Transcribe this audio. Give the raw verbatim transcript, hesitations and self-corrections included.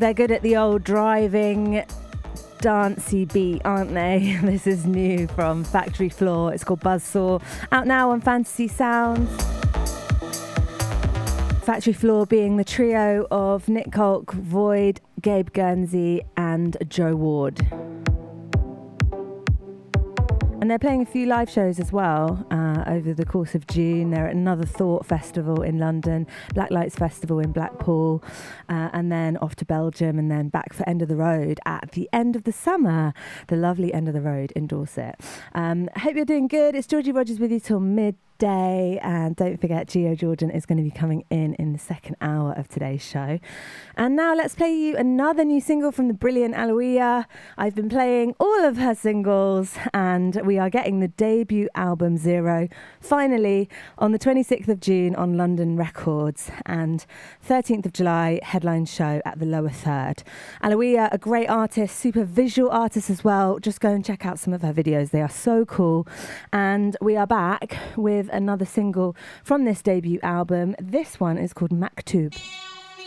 they're good at the old driving dancey beat, aren't they? This is new from Factory Floor. It's called Buzzsaw. Out now on Fantasy Sounds. Factory Floor being the trio of Nick Kolk, Void, Gabe Guernsey and Joe Ward. And they're playing a few live shows as well uh, over the course of June. They're at Another Thought Festival in London, Black Lights Festival in Blackpool, uh, and then off to Belgium, and then back for End of the Road at the end of the summer, the lovely End of the Road in Dorset. Um, I hope you're doing good. It's Georgie Rogers with you till midday. And don't forget, Gio Jordan is going to be coming in in the second hour of today's show. And now let's play you another new single from the brilliant Aloia. I've been playing all of her singles, and we are getting the debut album Zero finally on the twenty-sixth of June on London Records, and thirteenth of July headline show at the Lower Third. Aloia, a great artist, super visual artist as well. Just go and check out some of her videos. They are so cool. And we are back with another single from this debut album. This one is called Maktub.